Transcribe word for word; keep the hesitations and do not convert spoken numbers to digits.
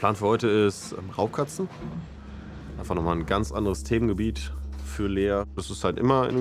Plan für heute ist ähm, Raubkatzen. Einfach nochmal ein ganz anderes Themengebiet für Lea. Das ist halt immer in